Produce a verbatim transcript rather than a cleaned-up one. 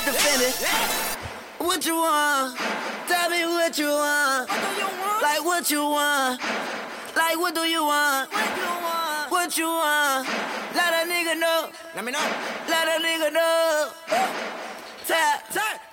get defended. What you want? Tell me what you want. Like what you want? Like what do you want? What you want? Let a nigga know. Let me know. Let a nigga know. Tap, tap.